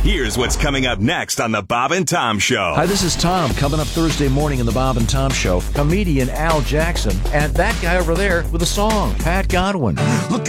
Here's what's coming up next on the Bob and Tom Show. Hi, this is Tom. Coming up Thursday morning in the Bob and Tom Show, comedian Al Jackson and that guy over there with a song, Pat Godwin.